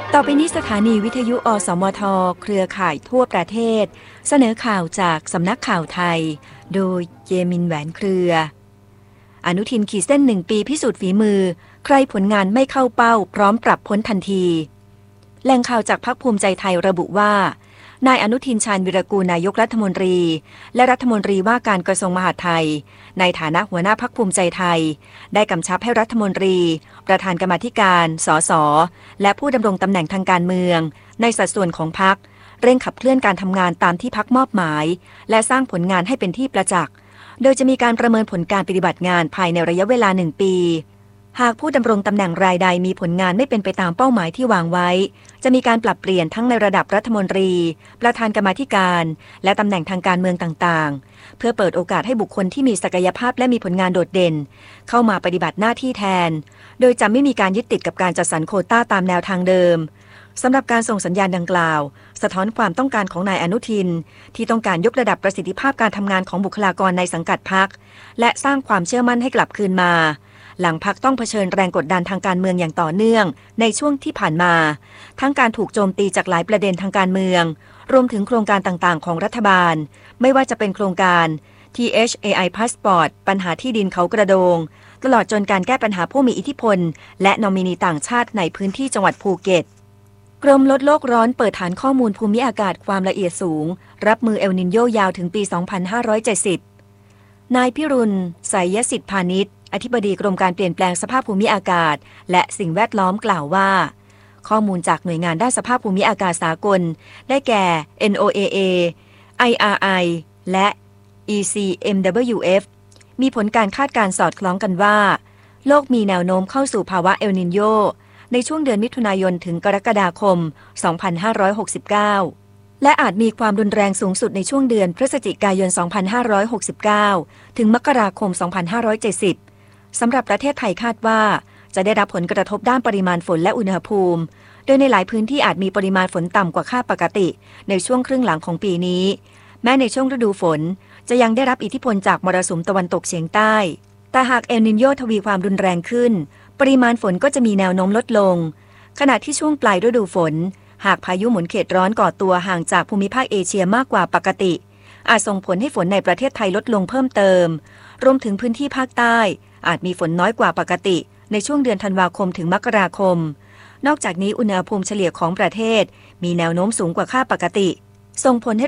ต่อไปนี้สถานีวิทยุอสมทเครือข่ายทั่วประเทศเสนอข่าวจากสำนักข่าวไทยโดยเยมินแหวนเครืออนุทินขีดเส้น1 ปีพิสูจน์ฝีมือใครผลงานไม่เข้าเป้าพร้อมปรับพ้นทันทีแหล่งข่าวจากพรรคภูมิใจไทยระบุว่านายอนุทินชาญวิรากูลนายกรัฐมนตรีและรัฐมนตรีว่าการกระทรวงมหาดไทยในฐานะหัวหน้าพรรคภูมิใจไทยได้กำชับให้รัฐมนตรีประธานกรรมาธิการสสและผู้ดำรงตำแหน่งทางการเมืองในสัดส่วนของพรรคเร่งขับเคลื่อนการทำงานตามที่พรรคมอบหมายและสร้างผลงานให้เป็นที่ประจักษ์โดยจะมีการประเมินผลการปฏิบัติงานภายในระยะเวลา1 ปีหากผู้ดำรงตำแหน่งรายใดมีผลงานไม่เป็นไปตามเป้าหมายที่วางไว้จะมีการปรับเปลี่ยนทั้งในระดับรัฐมนตรีประธานกรรมาธิการและตำแหน่งทางการเมืองต่างๆเพื่อเปิดโอกาสให้บุคคลที่มีศักยภาพและมีผลงานโดดเด่นเข้ามาปฏิบัติหน้าที่แทนโดยจะไม่มีการยึดติดกับการจัดสรรโควต้าตามแนวทางเดิมสำหรับการส่งสัญญาณดังกล่าวสะท้อนความต้องการของนายอนุทินที่ต้องการยกระดับประสิทธิภาพการทำงานของบุคลากรในสังกัดพรรคและสร้างความเชื่อมั่นให้กลับคืนมาหลังพรรคต้องเผชิญแรงกดดันทางการเมืองอย่างต่อเนื่องในช่วงที่ผ่านมาทั้งการถูกโจมตีจากหลายประเด็นทางการเมืองรวมถึงโครงการต่างๆของรัฐบาลไม่ว่าจะเป็นโครงการ THAI Passport ปัญหาที่ดินเขากระโดงตลอดจนการแก้ปัญหาผู้มีอิทธิพลและนอมินีต่างชาติในพื้นที่จังหวัดภูเก็ตกรมลดโลกร้อนเปิดฐานข้อมูลภูมิอากาศความละเอียดสูงรับมือเอลนินโยยาวถึงปี 2570 นายพิรุณ ไสยสิทธิพานิชอธิบดีกรมการเปลี่ยนแปลงสภาพภูมิอากาศและสิ่งแวดล้อมกล่าวว่าข้อมูลจากหน่วยงานด้านสภาพภูมิอากาศสากลได้แก่ NOAA IRI และ ECMWF มีผลการคาดการณ์สอดคล้องกันว่าโลกมีแนวโน้มเข้าสู่ภาวะเอลนินโยในช่วงเดือนมิถุนายนถึงกรกฎาคม 2569 และอาจมีความรุนแรงสูงสุดในช่วงเดือนพฤศจิกายน 2569 ถึงมกราคม 2570 สำหรับประเทศไทยคาดว่าจะได้รับผลกระทบด้านปริมาณฝนและอุณหภูมิโดยในหลายพื้นที่อาจมีปริมาณฝนต่ำกว่าค่าปกติในช่วงครึ่งหลังของปีนี้แม้ในช่วงฤดูฝนจะยังได้รับอิทธิพลจากมรสุมตะวันตกเฉียงใต้แต่หากเอลนินโยทวีความรุนแรงขึ้นปริมาณฝนก็จะมีแนวโน้มลดลงขณะที่ช่วงปลายฤดูฝนหากพายุหมุนเขตร้อนก่อตัวห่างจากภูมิภาคเอเชียมากกว่าปกติอาจส่งผลให้ฝนในประเทศไทยลดลงเพิ่มเติมรวมถึงพื้นที่ภาคใต้อาจมีฝนน้อยกว่าปกติในช่วงเดือนธันวาคมถึงมกราคมนอกจากนี้อุณหภูมิเฉลี่ยของประเทศมีแนวโน้มสูงกว่าค่าปกติส่งผลให้